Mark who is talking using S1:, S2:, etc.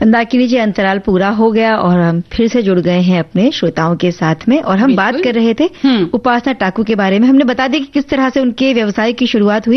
S1: मंदाकिनी जी, अंतराल पूरा हो गया और हम फिर से जुड़ गए हैं अपने श्रोताओं के साथ में, और हम बात कर रहे थे उपासना टाकू के बारे में। हमने बता दिया कि किस तरह से उनके व्यवसाय की शुरुआत हुई